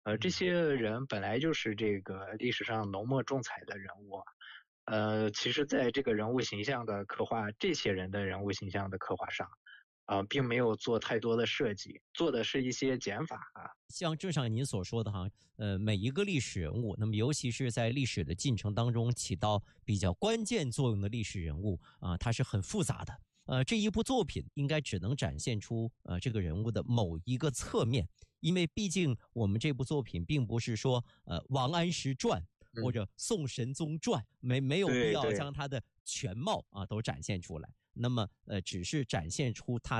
这嗯。 些人本来就是这个历史上浓墨重彩的人物啊。其实在这个人物形象的刻画，这些人的人物形象的刻画上，并没有做太多的设计，做的是一些减法啊。 像正像您所说的哈，每一个历史人物，那么尤其是在历史的进程当中起到比较关键作用的历史人物啊，它是很复杂的。这一部作品应该只能展现出这个人物的某一个侧面，因为毕竟我们这部作品并不是说王安石传或嗯， 者宋神宗传，没有必要对对。 将他的全貌啊都展现出来。那么只是展现出他